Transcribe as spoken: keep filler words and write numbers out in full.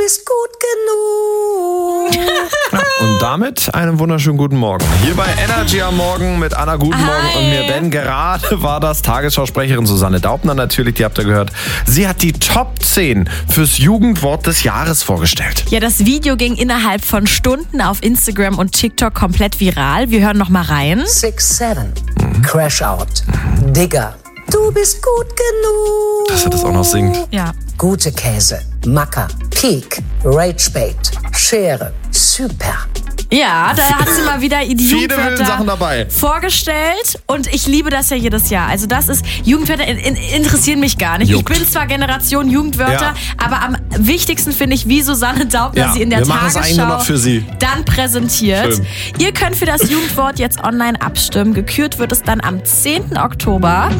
Ist gut genug. Und damit einen wunderschönen guten Morgen. Hier bei Energy am Morgen mit Anna, guten Hi. Morgen und mir Ben. Gerade war das Tagesschausprecherin Susanne Daubner natürlich, die habt ihr gehört. Sie hat die Top zehn fürs Jugendwort des Jahres vorgestellt. Ja, das Video ging innerhalb von Stunden auf Instagram und TikTok komplett viral. Wir hören noch mal rein. Six, seven. Mhm. Crash out. Mhm. Digger. Du bist gut genug. Dass er das auch noch singt. Ja. Gute Käse. Macker. Peak. Ragebait. Schere. Super. Ja, da hat sie mal wieder die Viele wilde Jugendwörter Sachen dabei. vorgestellt und ich liebe das ja jedes Jahr. Also das ist, Jugendwörter in, in, interessieren mich gar nicht. Juckt. Ich bin zwar Generation Jugendwörter, Ja. aber am wichtigsten finde ich, wie Susanne Daubner Ja, sie in der wir machen es eigentlich nur Tagesschau noch für sie. dann präsentiert. Schön. Ihr könnt für das Jugendwort jetzt online abstimmen. Gekürt wird es dann am zehnten Oktober.